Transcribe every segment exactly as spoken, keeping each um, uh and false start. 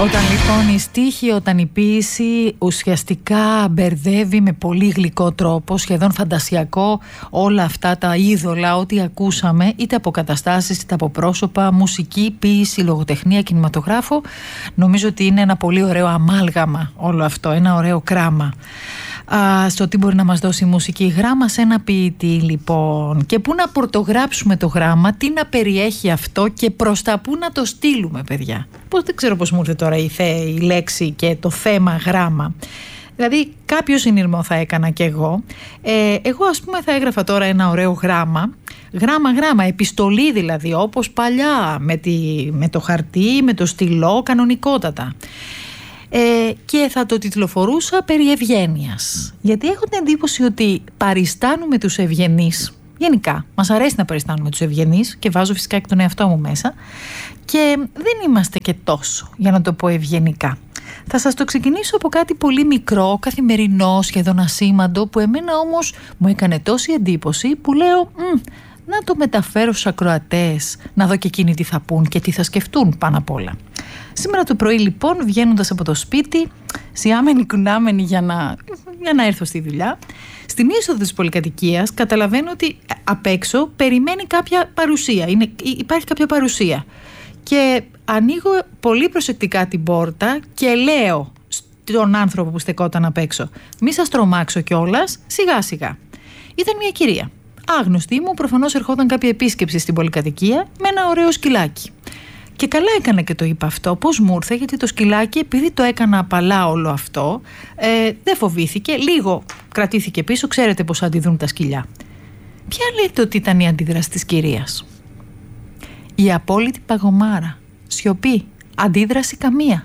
Όταν λοιπόν η στίχη, όταν η ποίηση ουσιαστικά μπερδεύει με πολύ γλυκό τρόπο, σχεδόν φαντασιακό, όλα αυτά τα είδωλα, ό,τι ακούσαμε, είτε από καταστάσεις, είτε από πρόσωπα, μουσική, ποίηση, λογοτεχνία, κινηματογράφο, νομίζω ότι είναι ένα πολύ ωραίο αμάλγαμα όλο αυτό, ένα ωραίο κράμα. Α, στο τι μπορεί να μας δώσει η μουσική. Γράμμα σε ένα ποιητή λοιπόν, και πού να πορτογράψουμε το γράμμα, τι να περιέχει αυτό και προς τα πού να το στείλουμε, παιδιά. Πώς, δεν ξέρω πώς μου ήρθε τώρα η, θέ, η λέξη και το θέμα γράμμα. Δηλαδή κάποιο συνειρμό θα έκανα κι εγώ. ε, Εγώ ας πούμε θα έγραφα τώρα ένα ωραίο γράμμα. Γράμμα γράμμα, επιστολή δηλαδή, όπως παλιά, με, τη, με το χαρτί, με το στυλό, κανονικότατα. Ε, και θα το τιτλοφορούσα περί ευγένειας. Γιατί έχω την εντύπωση ότι παριστάνουμε τους ευγενείς. Γενικά, μας αρέσει να παριστάνουμε τους ευγενείς και βάζω φυσικά και τον εαυτό μου μέσα. Και δεν είμαστε και τόσο, για να το πω ευγενικά. Θα σας το ξεκινήσω από κάτι πολύ μικρό, καθημερινό, σχεδόν ασήμαντο, που εμένα όμως μου έκανε τόση εντύπωση που λέω να το μεταφέρω στους ακροατές, να δω και εκείνοι τι θα πούν και τι θα σκεφτούν πάνω απ' όλα. Σήμερα το πρωί λοιπόν, βγαίνοντας από το σπίτι, σιάμενη κουνάμενη για να, για να έρθω στη δουλειά, στην είσοδο της πολυκατοικίας καταλαβαίνω ότι απ' έξω περιμένει κάποια παρουσία, είναι, υπάρχει κάποια παρουσία. Και ανοίγω πολύ προσεκτικά την πόρτα και λέω στον άνθρωπο που στεκόταν απ' έξω, μη σας τρομάξω κιόλας, σιγά σιγά. Ήταν μια κυρία, άγνωστη μου, προφανώς ερχόταν κάποια επίσκεψη στην πολυκατοικία με ένα ωραίο σκυλάκι. Και καλά έκανα και το είπα αυτό. Πώς μου ήρθε, γιατί το σκυλάκι, επειδή το έκανα απαλά όλο αυτό, ε, δεν φοβήθηκε, λίγο κρατήθηκε πίσω. Ξέρετε πώς αντιδρούν τα σκυλιά. Ποια λέτε ότι ήταν η αντίδραση της κυρίας? Η απόλυτη παγωμάρα. Σιωπή. Αντίδραση καμία.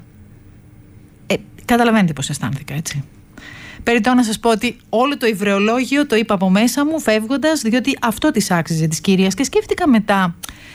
Ε, καταλαβαίνετε πώς αισθάνθηκα, έτσι. Περιττώ να σας πω ότι όλο το υβρεολόγιο το είπα από μέσα μου φεύγοντας, διότι αυτό της άξιζε της κυρίας. Και σκέφτηκα μετά,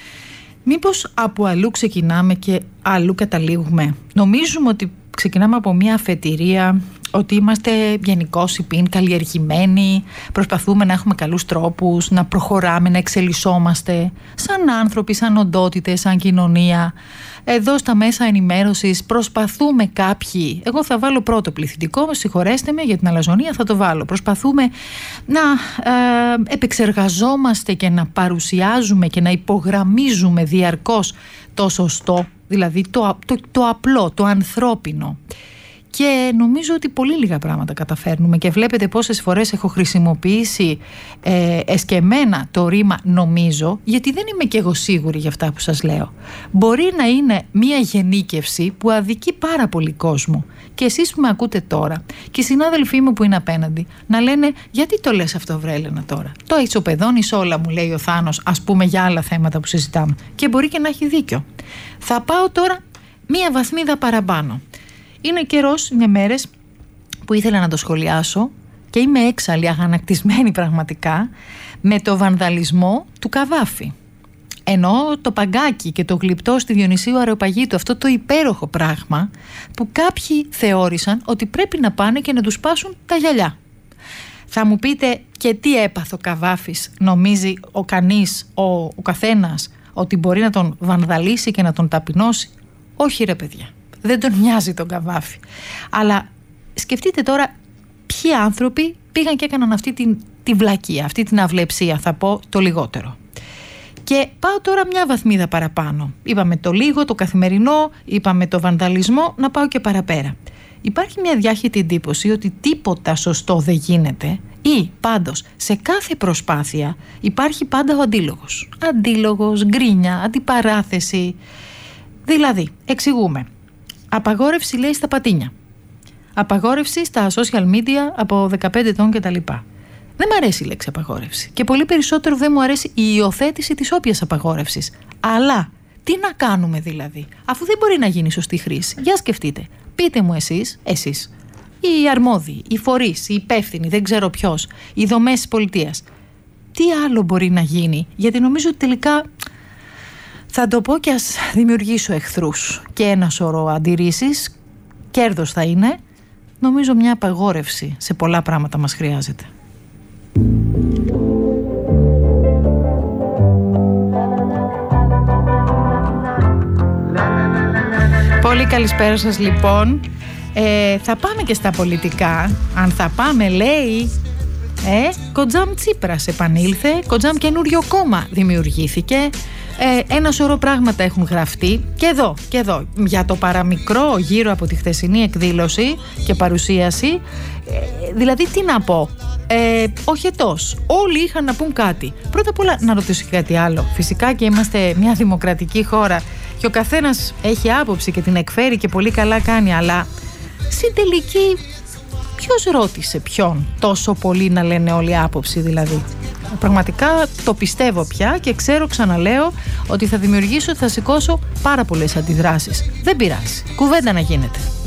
μήπως από αλλού ξεκινάμε και αλλού καταλήγουμε? Νομίζουμε ότι ξεκινάμε από μια αφετηρία, ότι είμαστε γενικώς υπήν καλλιεργημένοι, προσπαθούμε να έχουμε καλούς τρόπους, να προχωράμε, να εξελισσόμαστε σαν άνθρωποι, σαν οντότητες, σαν κοινωνία. Εδώ στα μέσα ενημέρωσης προσπαθούμε κάποιοι, εγώ θα βάλω πρώτο πληθυντικό, συγχωρέστε με για την αλαζονία, θα το βάλω. Προσπαθούμε να ε, επεξεργαζόμαστε και να παρουσιάζουμε και να υπογραμμίζουμε διαρκώς το σωστό, δηλαδή το, το, το απλό, το ανθρώπινο. Και νομίζω ότι πολύ λίγα πράγματα καταφέρνουμε, και βλέπετε πόσες φορές έχω χρησιμοποιήσει ε, εσκεμμένα το ρήμα νομίζω, γιατί δεν είμαι και εγώ σίγουρη για αυτά που σας λέω. Μπορεί να είναι μια γενίκευση που αδικεί πάρα πολύ κόσμο, και εσείς που με ακούτε τώρα και οι συνάδελφοί μου που είναι απέναντι να λένε, γιατί το λες αυτό βρε Έλενα τώρα? Το ισοπεδώνεις όλα, μου λέει ο Θάνος, ας πούμε, για άλλα θέματα που συζητάμε, και μπορεί και να έχει δίκιο. Θα πάω τώρα μία βαθμίδα παραπάνω. Είναι καιρός, είναι μέρες που ήθελα να το σχολιάσω και είμαι έξαλλη, αγανακτισμένη πραγματικά με το βανδαλισμό του Καβάφη. Ενώ το παγκάκι και το γλυπτό στη Διονυσίου Αεροπαγίτου, αυτό το υπέροχο πράγμα που κάποιοι θεώρησαν ότι πρέπει να πάνε και να τους σπάσουν τα γυαλιά. Θα μου πείτε, και τι έπαθε ο Καβάφης? Νομίζει ο κανείς, ο, ο καθένας, ότι μπορεί να τον βανδαλίσει και να τον ταπεινώσει? Όχι ρε παιδιά. Δεν τον νοιάζει τον Καβάφη. Αλλά σκεφτείτε τώρα ποιοι άνθρωποι πήγαν και έκαναν αυτή την, την βλακεία, αυτή την αυλεψία, θα πω το λιγότερο. Και πάω τώρα μια βαθμίδα παραπάνω. Είπαμε το λίγο, το καθημερινό, είπαμε το βανδαλισμό, να πάω και παραπέρα. Υπάρχει μια διάχυτη εντύπωση ότι τίποτα σωστό δεν γίνεται, ή πάντως σε κάθε προσπάθεια υπάρχει πάντα ο αντίλογος. Αντίλογος, γκρίνια, αντιπαράθεση. Δηλαδή, εξηγούμε. Απαγόρευση λέει στα πατίνια. Απαγόρευση στα social media από δεκαπέντε ετών κτλ. Δεν μου αρέσει η λέξη απαγόρευση. Και πολύ περισσότερο δεν μου αρέσει η υιοθέτηση της όποιας απαγόρευσης. Αλλά τι να κάνουμε δηλαδή, αφού δεν μπορεί να γίνει σωστή χρήση? Για σκεφτείτε. Πείτε μου εσείς, εσείς, οι αρμόδιοι, οι φορείς, οι υπεύθυνοι, δεν ξέρω ποιος, οι δομές της πολιτείας. Τι άλλο μπορεί να γίνει? Γιατί νομίζω ότι τελικά, θα το πω και ας δημιουργήσω εχθρούς και ένα σωρό αντιρρήσεις, κέρδος θα είναι. Νομίζω μια απαγόρευση σε πολλά πράγματα μας χρειάζεται. Πολύ καλησπέρα σας λοιπόν. ε, Θα πάμε και στα πολιτικά. Αν θα πάμε, λέει, ε, Κοντζάμ Τσίπρας επανήλθε. Κοντζάμ καινούριο κόμμα δημιουργήθηκε. ε, Ένα σωρό πράγματα έχουν γραφτεί και εδώ, και εδώ για το παραμικρό γύρω από τη χθεσινή εκδήλωση και παρουσίαση. ε, Δηλαδή τι να πω, ε, όχι ετός. Όλοι είχαν να πούν κάτι. Πρώτα απ' όλα να ρωτήσω και κάτι άλλο. Φυσικά και είμαστε μια δημοκρατική χώρα και ο καθένας έχει άποψη και την εκφέρει και πολύ καλά κάνει, αλλά στην τελική ποιος ρώτησε ποιον τόσο πολύ να λένε όλοι άποψη δηλαδή? Πραγματικά το πιστεύω πια και ξέρω, ξαναλέω, ότι θα δημιουργήσω, θα σηκώσω πάρα πολλές αντιδράσεις. Δεν πειράζει, κουβέντα να γίνεται.